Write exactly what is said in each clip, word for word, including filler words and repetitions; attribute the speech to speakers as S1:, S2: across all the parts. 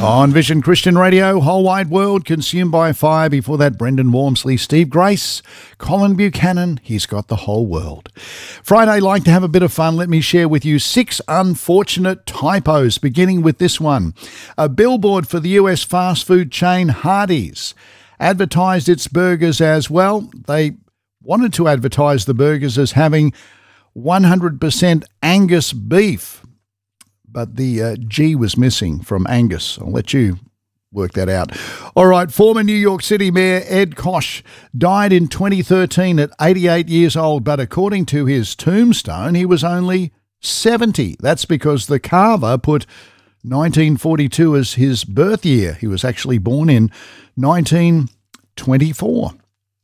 S1: On Vision Christian Radio, Whole Wide World, Consumed by Fire. Before that, Brendan Wormsley, Steve Grace, Colin Buchanan. He's got the whole world. Friday, like to have a bit of fun. Let me share with you six unfortunate typos, beginning with this one. A billboard for the U S fast food chain Hardee's advertised its burgers as, well, they wanted to advertise the burgers as having one hundred percent Angus beef. But the uh, G was missing from Angus. I'll let you work that out. All right, former New York City Mayor Ed Koch died in twenty thirteen at eighty-eight years old, but according to his tombstone, he was only seventy. That's because the carver put nineteen forty-two as his birth year. He was actually born in nineteen twenty-four.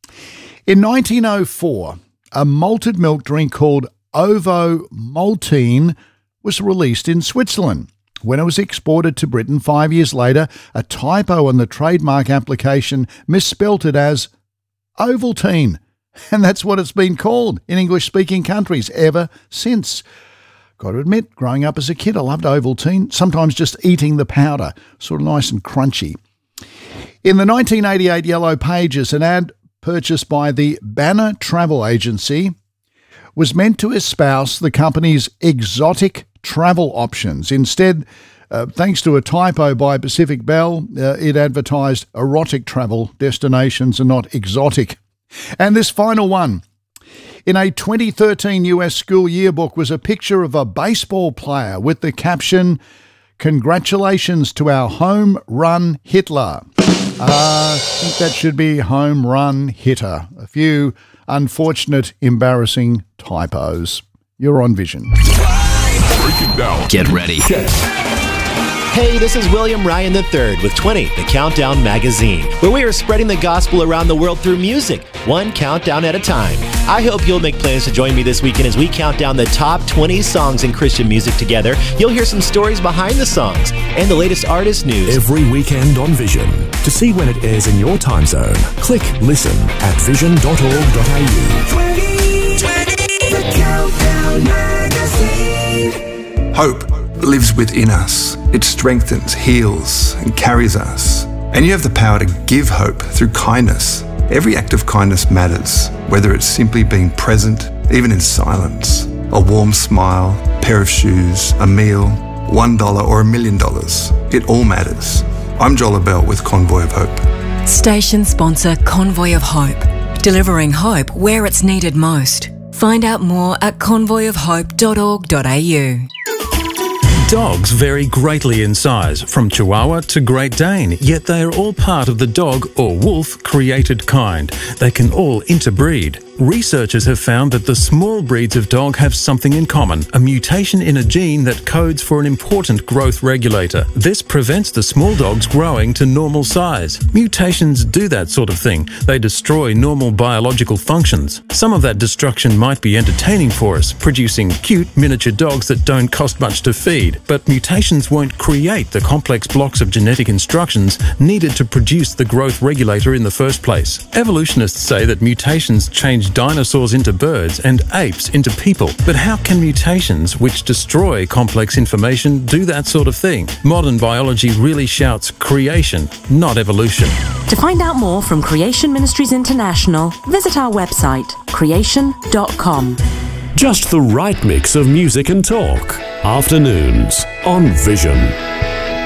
S1: In nineteen oh four, a malted milk drink called Ovo Maltine was released in Switzerland. When it was exported to Britain five years later, a typo on the trademark application misspelt it as Ovaltine, and that's what it's been called in English-speaking countries ever since. Got to admit, growing up as a kid, I loved Ovaltine, sometimes just eating the powder, sort of nice and crunchy. In the nineteen eighty-eight Yellow Pages, an ad purchased by the Banner Travel Agency was meant to espouse the company's exotic travel options. Instead, uh, thanks to a typo by Pacific Bell, uh, it advertised erotic travel destinations and not exotic. And this final one. In a twenty thirteen U S school yearbook was a picture of a baseball player with the caption, "Congratulations to our home run Hitler." Uh, I think that should be home run hitter. A few unfortunate, embarrassing typos. You're on Vision.
S2: Break it down.
S3: Get ready.
S2: Get.
S4: Hey, this is William Ryan the third with twenty, the Countdown Magazine, where we are spreading the gospel around the world through music, one countdown at a time. I hope you'll make plans to join me this weekend as we count down the top twenty songs in Christian music together. You'll hear some stories behind the songs and the latest artist news.
S2: Every weekend on Vision. To see when it airs in your time zone, click listen at vision dot org dot a u.
S5: twenty twenty, the Countdown Magazine.
S6: Hope lives within us. It strengthens, heals, and carries us. And you have the power to give hope through kindness. Every act of kindness matters, whether it's simply being present, even in silence. A warm smile, a pair of shoes, a meal, one dollar or a million dollars. It all matters. I'm Joel Abell with Convoy of Hope.
S7: Station sponsor Convoy of Hope. Delivering hope where it's needed most. Find out more at convoy of hope dot org dot a u.
S8: Dogs vary greatly in size, from Chihuahua to Great Dane, yet they are all part of the dog or wolf created kind. They can all interbreed. Researchers have found that the small breeds of dog have something in common, a mutation in a gene that codes for an important growth regulator. This prevents the small dogs growing to normal size. Mutations do that sort of thing. They destroy normal biological functions. Some of that destruction might be entertaining for us, producing cute miniature dogs that don't cost much to feed. But mutations won't create the complex blocks of genetic instructions needed to produce the growth regulator in the first place. Evolutionists say that mutations change dinosaurs into birds and apes into people. But how can mutations, which destroy complex information, do that sort of thing? Modern biology really shouts creation, not evolution.
S9: To find out more from Creation Ministries International, visit our website, creation dot com.
S2: Just the right mix of music and talk. Afternoons on Vision.